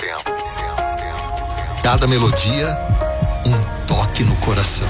Cada melodia, um toque no coração.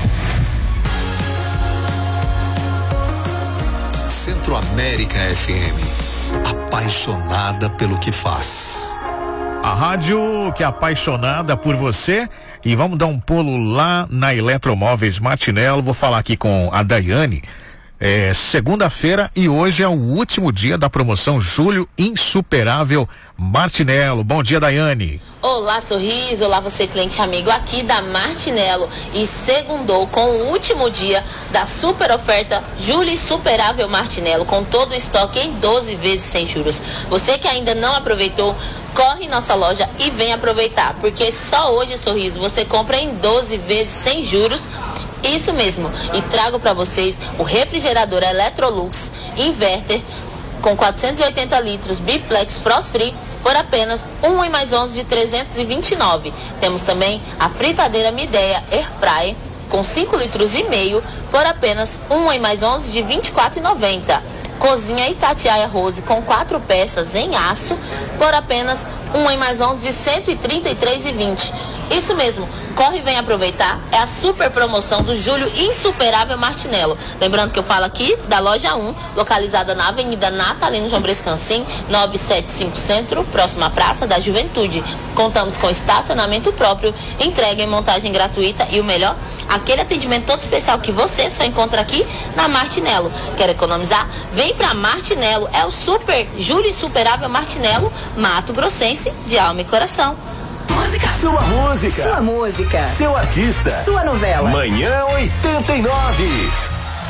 Centro-América FM, apaixonada pelo que faz. A rádio que é apaixonada por você. E vamos dar um pulo lá na Eletromóveis Martinello. Vou falar aqui com a Daiane. Segunda-feira e hoje é o último dia da promoção Julho Insuperável Martinello. Bom dia, Daiane. Olá, Sorriso. Olá, você cliente amigo aqui da Martinello. E segundou com o último dia da super oferta Julho Insuperável Martinello, com todo o estoque em 12 vezes sem juros. Você que ainda não aproveitou, corre em nossa loja e vem aproveitar, porque só hoje, Sorriso, você compra em 12 vezes sem juros. Isso mesmo, e trago para vocês o refrigerador Electrolux Inverter com 480 litros Biplex Frost Free por apenas 1 e mais 11 de 329. Temos também a fritadeira Midea Air Fry com 5 litros e meio por apenas 1 e mais 11 de 24,90. Cozinha Itatiaia Rose com 4 peças em aço por apenas 1 e mais 11 de 133,20. Isso mesmo, corre e vem aproveitar. É a super promoção do Julho Insuperável Martinello. Lembrando que eu falo aqui da loja 1, localizada na Avenida Natalino João Brescancin, 975 Centro, próxima à Praça da Juventude. Contamos com estacionamento próprio, entrega e montagem gratuita e o melhor, aquele atendimento todo especial que você só encontra aqui na Martinello. Quer economizar? Vem pra Martinello. É o super Julho Insuperável Martinello, Mato Grossense de alma e coração. Sua música. Sua música. Seu artista. Sua novela. Manhã 89.